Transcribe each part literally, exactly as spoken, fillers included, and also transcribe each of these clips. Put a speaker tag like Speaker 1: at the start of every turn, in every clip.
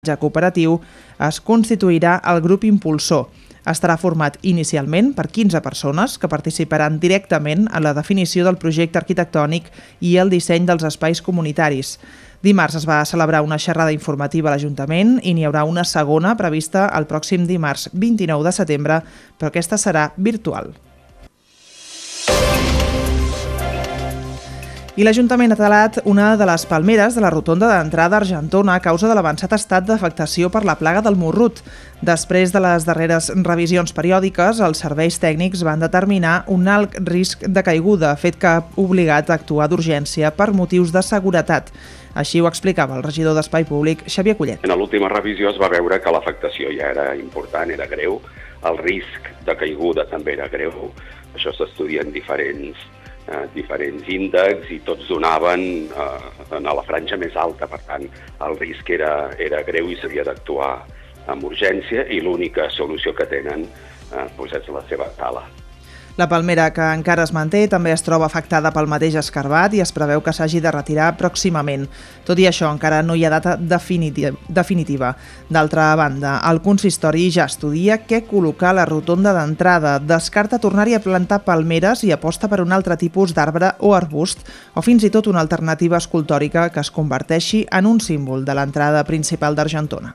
Speaker 1: cooperatiu es constituirà el grup impulsor. Estarà format inicialment per quinze persones que participaran directament en la definició del projecte arquitectònic i el disseny dels espais comunitaris. Dimarts es va celebrar una xerrada informativa a l'Ajuntament i n'hi haurà una segona prevista el pròxim dimarts vint-i-nou de setembre, però aquesta serà virtual. I l'Ajuntament ha talat una de les palmeres de la rotonda d'entrada a Argentona a causa de l'avançat estat d'afectació per la plaga del morrut. Després de les darreres revisions periòdiques, els serveis tècnics van determinar un alt risc de caiguda, fet que ha obligat a actuar d'urgència per motius de seguretat. Així ho explicava el regidor d'Espai Públic, Xavier Collet.
Speaker 2: En l'última revisió es va veure que l'afectació ja era important, era greu, el risc de caiguda també era greu. Això s'estudia en diferents Eh, diferents índexs i tots donaven eh, a la franja més alta, per tant el risc era, era greu i s'havia d'actuar amb urgència i l'única solució que tenen eh, doncs és la seva tala.
Speaker 1: La palmera, que encara es manté, també es troba afectada pel mateix escarbat i es preveu que s'hagi de retirar pròximament. Tot i això, encara no hi ha data definitiva. D'altra banda, el consistori ja estudia què col·locar a la rotonda d'entrada, descarta tornar-hi a plantar palmeres i aposta per un altre tipus d'arbre o arbust, o fins i tot una alternativa escultòrica que es converteixi en un símbol de l'entrada principal d'Argentona.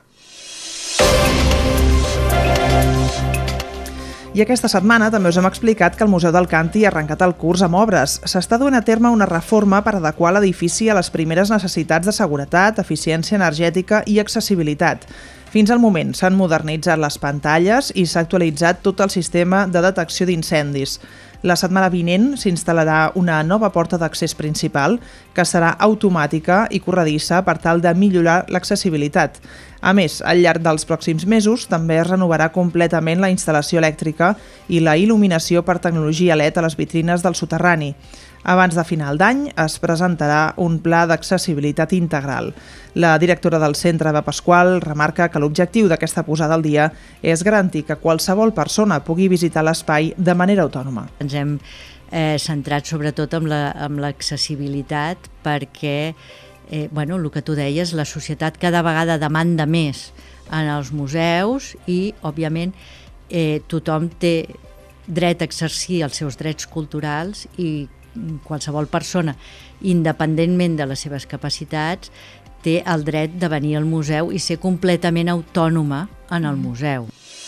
Speaker 1: I aquesta setmana també us hem explicat que el Museu del Canti ha arrencat el curs amb obres. S'està duent a terme una reforma per adequar l'edifici a les primeres necessitats de seguretat, eficiència energètica i accessibilitat. Fins al moment s'han modernitzat les pantalles i s'ha actualitzat tot el sistema de detecció d'incendis. La setmana vinent s'instal·larà una nova porta d'accés principal que serà automàtica i corredissa per tal de millorar l'accessibilitat. A més, al llarg dels pròxims mesos també es renovarà completament la instal·lació elèctrica i la il·luminació per tecnologia L E D a les vitrines del soterrani. Abans de final d'any es presentarà un pla d'accessibilitat integral. La directora del centre, Eva Pasqual, remarca que l'objectiu d'aquesta posada al dia és garantir que qualsevol persona pugui visitar l'espai de manera autònoma.
Speaker 3: Ens hem eh, centrat sobretot en la, en l'accessibilitat perquè, eh, bueno, el que tu deies, la societat cada vegada demanda més en els museus i, òbviament, eh, tothom té dret a exercir els seus drets culturals i qualsevol persona, independentment de les seves capacitats, té el dret de venir al museu i ser completament autònoma en el museu.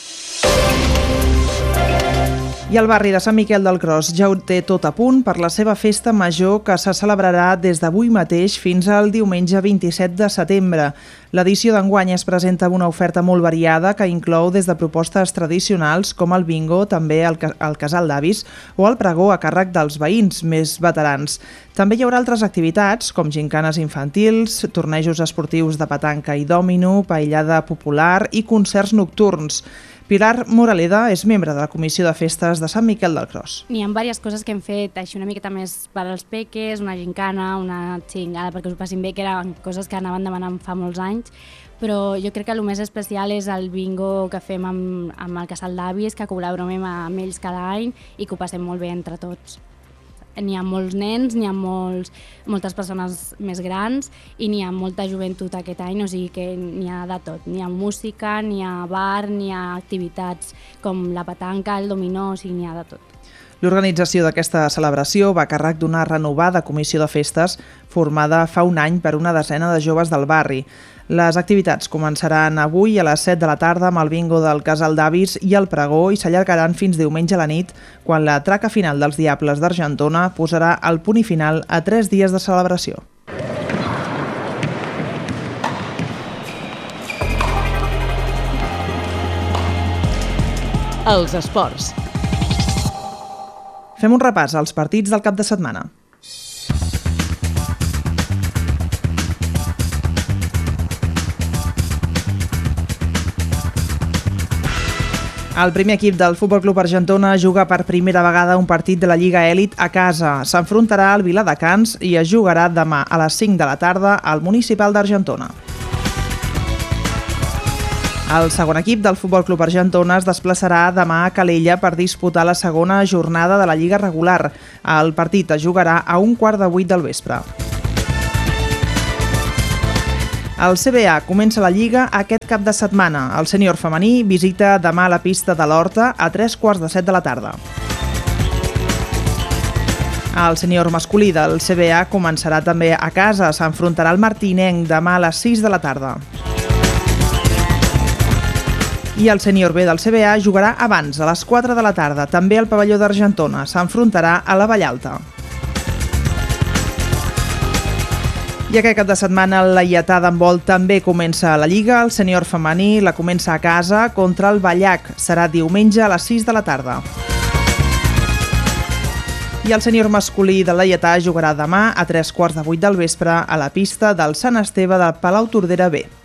Speaker 1: I el barri de Sant Miquel del Cros ja ho té tot a punt per la seva festa major que se celebrarà des d'avui mateix fins al diumenge vint-i-set de setembre. L'edició d'enguany es presenta amb una oferta molt variada que inclou des de propostes tradicionals com el bingo, també el, el casal d'avis o el pregó a càrrec dels veïns més veterans. També hi haurà altres activitats com gincanes infantils, tornejos esportius de petanca i dòmino, paellada popular i concerts nocturns. Pilar Moraleda és membre de la Comissió de Festes de Sant Miquel del Cros.
Speaker 4: N'hi ha diverses coses que hem fet així una miqueta més per als peques, una gincana, una xingada perquè us ho passin bé, que eren coses que anaven demanant fa molts anys, però jo crec que el més especial és el bingo que fem amb, amb el casal d'avis, que col·laborem amb ells cada any i que ho passem molt bé entre tots. N'hi ha molts nens, n'hi ha molts, moltes persones més grans i n'hi ha molta joventut aquest any, o sigui que n'hi ha de tot. N'hi ha música, n'hi ha bar, n'hi ha activitats com la petanca, el dominó, o sigui, n'hi ha de tot.
Speaker 1: L'organització d'aquesta celebració va a càrrec d'una renovada comissió de festes formada fa un any per una desena de joves del barri. Les activitats començaran avui a les set de la tarda amb el bingo del casal d'avis i el pregó i s'allargaran fins diumenge a la nit, quan la traca final dels Diables d'Argentona posarà el punt i final a tres dies de celebració.
Speaker 5: Els esports.
Speaker 1: Fem un repàs als partits del cap de setmana. El primer equip del Futbol Club Argentona juga per primera vegada un partit de la Lliga Elit a casa. S'enfrontarà al Viladecans i es jugarà demà a les cinc de la tarda al Municipal d'Argentona. El segon equip del Futbol Club Argentona es desplaçarà demà a Calella per disputar la segona jornada de la Lliga regular. El partit es jugarà a un quart de vuit del vespre. El C B A comença la Lliga aquest cap de setmana. El sènior femení visita demà la pista de l'Horta a tres quarts de set de la tarda. El sènior masculí del C B A començarà també a casa. S'enfrontarà al Martinenc demà a les sis de la tarda. I el sènior B del C B A jugarà abans, a les quatre de la tarda, també al pavelló d'Argentona. S'enfrontarà a la Vallalta. I aquest cap de setmana el Laietà d'handbol també comença la Lliga. El sènior femení la comença a casa contra el Vallac. Serà diumenge a les sis de la tarda. I el sènior masculí del Laietà jugarà demà a tres quarts de vuit del vespre a la pista del Sant Esteve de Palautordera B.